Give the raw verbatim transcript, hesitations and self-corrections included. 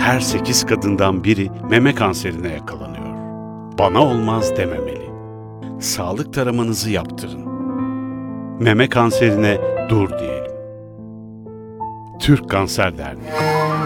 her sekiz kadından biri meme kanserine yakalanıyor. Bana olmaz dememeli. Sağlık taramanızı yaptırın. Meme kanserine dur diyelim. Türk Kanser Derneği.